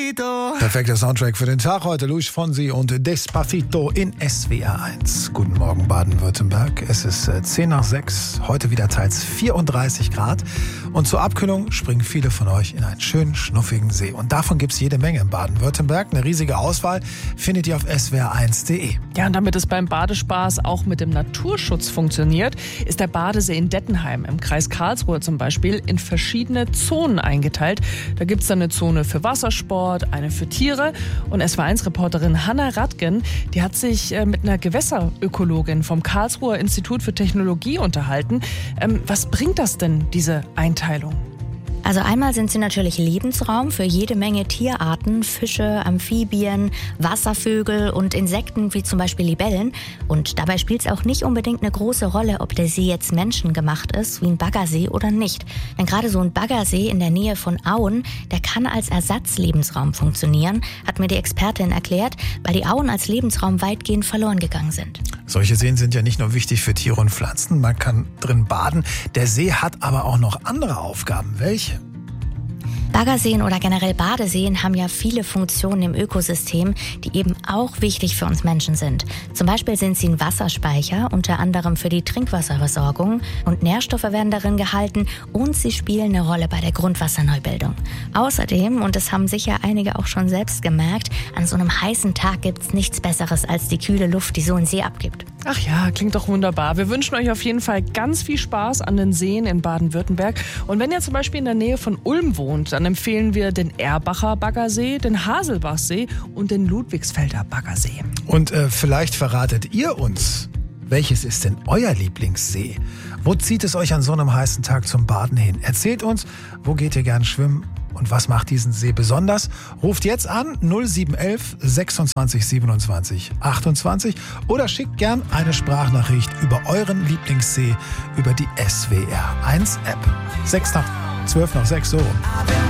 Despacito. Perfekter Soundtrack für den Tag heute. Luis Fonsi und Despacito in SWR 1. Guten Morgen Baden-Württemberg. Es ist 10 nach 6. Heute wieder teils 34 Grad. Und zur Abkühlung springen viele von euch in einen schönen, schnuffigen See. Und davon gibt es jede Menge in Baden-Württemberg. Eine riesige Auswahl findet ihr auf swr1.de. Ja, und damit es beim Badespaß auch mit dem Naturschutz funktioniert, ist der Badesee in Dettenheim im Kreis Karlsruhe zum Beispiel in verschiedene Zonen eingeteilt. Da gibt es dann eine Zone für Wassersport, eine für Tiere. Und SWR1-Reporterin Hanna Radgen, die hat sich mit einer Gewässerökologin vom Karlsruher Institut für Technologie unterhalten. Was bringt das denn, diese Einteilung? Also einmal sind sie natürlich Lebensraum für jede Menge Tierarten, Fische, Amphibien, Wasservögel und Insekten wie zum Beispiel Libellen. Und dabei spielt es auch nicht unbedingt eine große Rolle, ob der See jetzt menschengemacht ist, wie ein Baggersee oder nicht. Denn gerade so ein Baggersee in der Nähe von Auen, der kann als Ersatzlebensraum funktionieren, hat mir die Expertin erklärt, weil die Auen als Lebensraum weitgehend verloren gegangen sind. Solche Seen sind ja nicht nur wichtig für Tiere und Pflanzen, man kann drin baden. Der See hat aber auch noch andere Aufgaben. Welche? Baggerseen oder generell Badeseen haben ja viele Funktionen im Ökosystem, die eben auch wichtig für uns Menschen sind. Zum Beispiel sind sie ein Wasserspeicher, unter anderem für die Trinkwasserversorgung, und Nährstoffe werden darin gehalten und sie spielen eine Rolle bei der Grundwasserneubildung. Außerdem, und das haben sicher einige auch schon selbst gemerkt, an so einem heißen Tag gibt's nichts Besseres als die kühle Luft, die so ein See abgibt. Ach ja, klingt doch wunderbar. Wir wünschen euch auf jeden Fall ganz viel Spaß an den Seen in Baden-Württemberg. Und wenn ihr zum Beispiel in der Nähe von Ulm wohnt, dann empfehlen wir den Erbacher Baggersee, den Haselbachsee und den Ludwigsfelder Baggersee. Und vielleicht verratet ihr uns, welches ist denn euer Lieblingssee? Wo zieht es euch an so einem heißen Tag zum Baden hin? Erzählt uns, wo geht ihr gern schwimmen? Und was macht diesen See besonders? Ruft jetzt an 0711 26 27 28 oder schickt gern eine Sprachnachricht über euren Lieblingssee über die SWR1 App. 12 nach 6 so rum.